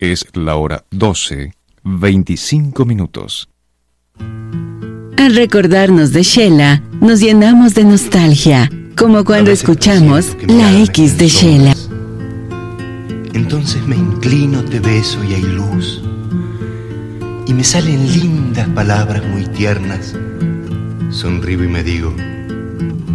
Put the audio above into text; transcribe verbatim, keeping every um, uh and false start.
Es la hora doce, veinticinco minutos. Al recordarnos de Sheila, nos llenamos de nostalgia, como cuando escuchamos la X de Sheila. Entonces me inclino, te beso y hay luz. Y me salen lindas palabras muy tiernas. Sonrío y me digo: